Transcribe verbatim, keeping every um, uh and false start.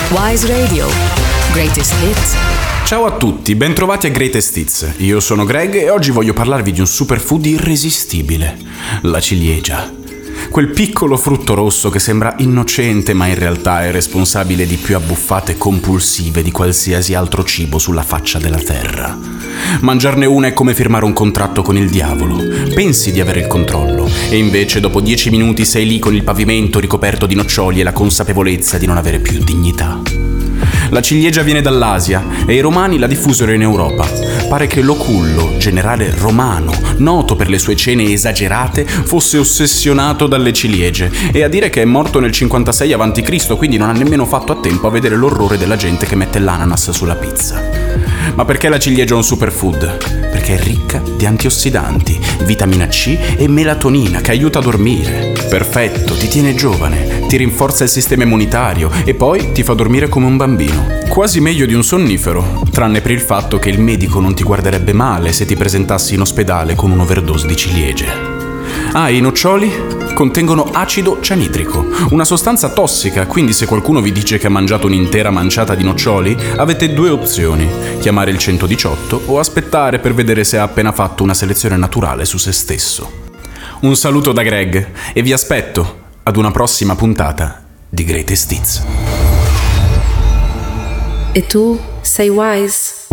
Wise Radio. Greatest Hits. Ciao a tutti, bentrovati a Greatest Hits. Io sono Greg e oggi voglio parlarvi di un superfood irresistibile, la ciliegia. Quel piccolo frutto rosso che sembra innocente ma in realtà è responsabile di più abbuffate compulsive di qualsiasi altro cibo sulla faccia della terra. Mangiarne una è come firmare un contratto con il diavolo. Pensi di avere il controllo e invece dopo dieci minuti sei lì con il pavimento ricoperto di noccioli e la consapevolezza di non avere più dignità. La ciliegia viene dall'Asia e i romani la diffusero in Europa. Pare che Lucullo, generale romano, noto per le sue cene esagerate, fosse ossessionato dalle ciliegie e a dire che è morto nel cinquantasei avanti Cristo, quindi non ha nemmeno fatto a tempo a vedere l'orrore della gente che mette l'ananas sulla pizza. Ma perché la ciliegia è un superfood? Perché è ricca di antiossidanti, vitamina C e melatonina che aiuta a dormire. Perfetto, ti tiene giovane, ti rinforza il sistema immunitario e poi ti fa dormire come un bambino. Quasi meglio di un sonnifero, tranne per il fatto che il medico non ti guarderebbe male se ti presentassi in ospedale con un'overdose di ciliegie. Ah, i noccioli contengono acido cianitrico, una sostanza tossica, quindi se qualcuno vi dice che ha mangiato un'intera manciata di noccioli, avete due opzioni: chiamare il centodiciotto o aspettare per vedere se ha appena fatto una selezione naturale su se stesso. Un saluto da Greg e vi aspetto ad una prossima puntata di Greatest Hits. E tu sei wise?